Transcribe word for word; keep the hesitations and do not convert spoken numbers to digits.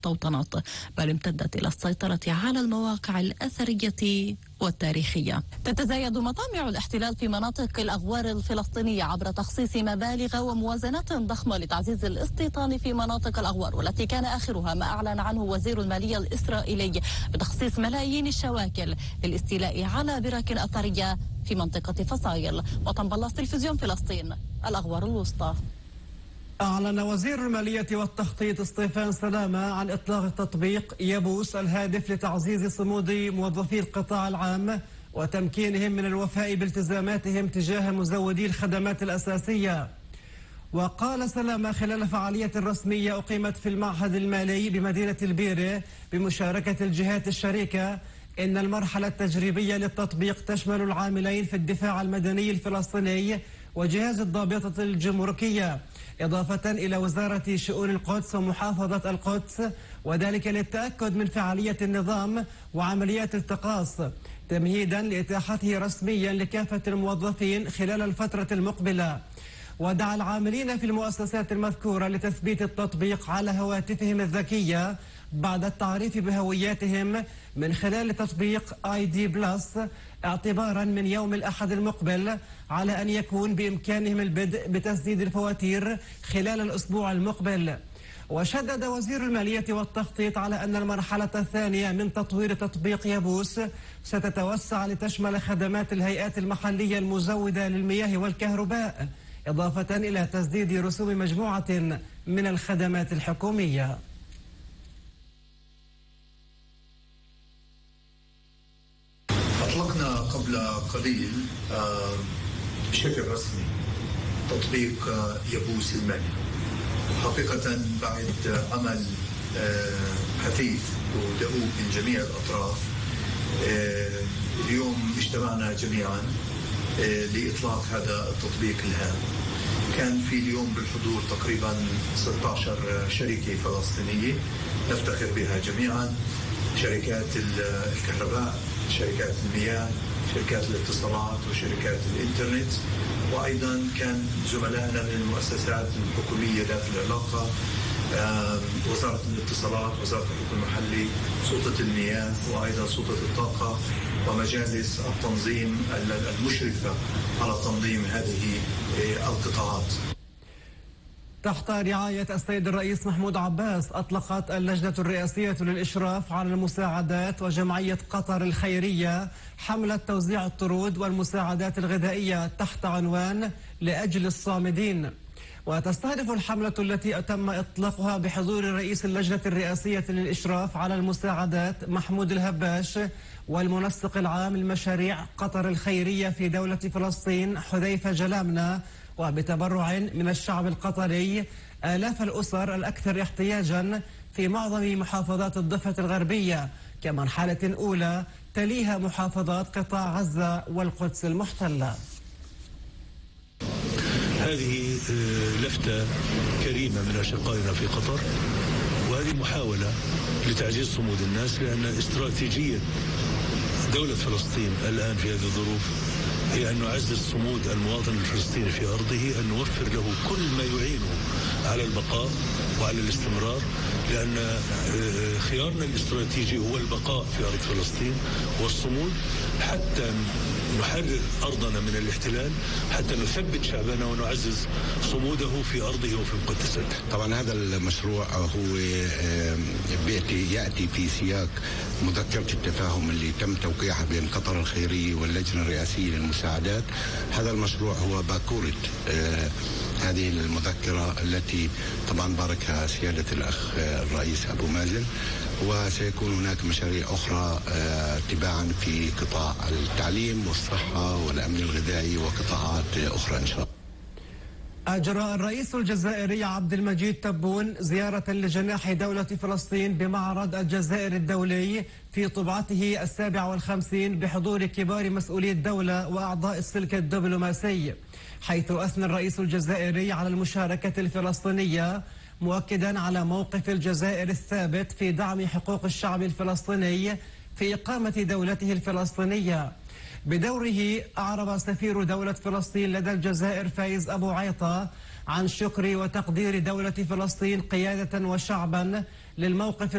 المستوطنات، بل امتدت إلى السيطرة على المواقع الأثرية والتاريخية. تتزايد مطامع الاحتلال في مناطق الأغوار الفلسطينية عبر تخصيص مبالغ وموازنات ضخمة لتعزيز الاستيطان في مناطق الأغوار، والتي كان آخرها ما أعلن عنه وزير المالية الإسرائيلي بتخصيص ملايين الشواكل للاستيلاء على براكن أثرية في منطقة فصايل. وطن بلاص تلفزيون فلسطين، الأغوار الوسطى. أعلن وزير المالية والتخطيط ستيفان سلامة عن إطلاق تطبيق يبوس الهادف لتعزيز صمود موظفي القطاع العام وتمكينهم من الوفاء بالتزاماتهم تجاه مزودي الخدمات الأساسية. وقال سلامة خلال فعالية رسمية أقيمت في المعهد المالي بمدينة البيرة بمشاركة الجهات الشريكة إن المرحلة التجريبية للتطبيق تشمل العاملين في الدفاع المدني الفلسطيني وجهاز الضابطة الجمركية، إضافة إلى وزارة شؤون القدس ومحافظة القدس، وذلك للتأكد من فعالية النظام وعمليات التقاص، تمهيدا لإتاحته رسميا لكافة الموظفين خلال الفترة المقبلة. ودعا العاملين في المؤسسات المذكورة لتثبيت التطبيق على هواتفهم الذكية بعد التعريف بهوياتهم من خلال تطبيق آي دي بلس اعتبارا من يوم الأحد المقبل، على أن يكون بإمكانهم البدء بتسديد الفواتير خلال الأسبوع المقبل. وشدد وزير المالية والتخطيط على أن المرحلة الثانية من تطوير تطبيق يبوس ستتوسع لتشمل خدمات الهيئات المحلية المزودة للمياه والكهرباء، إضافة إلى تسديد رسوم مجموعة من الخدمات الحكومية. أطلقنا قبل قليل بشكل رسمي تطبيق يبوس المالي، حقيقة بعد عمل حثيث ودؤوب من جميع الأطراف. اليوم اجتمعنا جميعا لإطلاق هذا التطبيق الهام. كان في اليوم بالحضور تقريبا ستة عشر شركة فلسطينية نفتخر بها جميعا، شركات الكهرباء، شركات المياه، شركات الاتصالات وشركات الانترنت، وايضا كان زملائنا من المؤسسات الحكوميه ذات العلاقه، وزاره الاتصالات، وزاره الحكم المحلي، سلطه المياه، وايضا سلطه الطاقه، ومجالس التنظيم المشرفه على تنظيم هذه القطاعات. تحت رعاية السيد الرئيس محمود عباس أطلقت اللجنة الرئاسية للإشراف على المساعدات وجمعية قطر الخيرية حملة توزيع الطرود والمساعدات الغذائية تحت عنوان لأجل الصامدين. وتستهدف الحملة التي تم إطلاقها بحضور رئيس اللجنة الرئاسية للإشراف على المساعدات محمود الهباش والمنسق العام لمشاريع قطر الخيرية في دولة فلسطين حذيفة جلامنة، وبتبرع من الشعب القطري آلاف الأسر الأكثر احتياجا في معظم محافظات الضفة الغربية كمرحلة أولى، تليها محافظات قطاع غزة والقدس المحتلة. هذه لفتة كريمة من أشقائنا في قطر، وهذه محاولة لتعزيز صمود الناس، لأن استراتيجية دولة فلسطين الآن في هذه الظروف هي أن نعزز صمود المواطن الفلسطيني في أرضه، أن نوفر له كل ما يعينه على البقاء وعلى الاستمرار، لأن خيارنا الاستراتيجي هو البقاء في أرض فلسطين والصمود حتى نحرر أرضنا من الاحتلال، حتى نثبت شعبنا ونعزز صموده في أرضه وفي مقدساته. طبعا هذا المشروع هو بيأتي يأتي في سياق مذكرة التفاهم اللي تم توقيعها بين قطر الخيرية واللجنة الرئاسية للمساعدات. هذا المشروع هو باكورة هذه المذكرة التي طبعا باركها سيادة الأخ الرئيس أبو مازن، وسيكون هناك مشاريع أخرى تباعا في قطاع التعليم والصحة والأمن الغذائي وقطاعات أخرى إن شاء الله. أجرى الرئيس الجزائري عبد المجيد تبون زيارة لجناح دولة فلسطين بمعرض الجزائر الدولي في طبعته السابعة والخمسين بحضور كبار مسؤولي الدولة وأعضاء السلك الدبلوماسي، حيث أثنى الرئيس الجزائري على المشاركة الفلسطينية، مؤكدا على موقف الجزائر الثابت في دعم حقوق الشعب الفلسطيني في إقامة دولته الفلسطينية. بدوره أعرب سفير دولة فلسطين لدى الجزائر فايز أبو عيطة عن شكر وتقدير دولة فلسطين قيادة وشعبا للموقف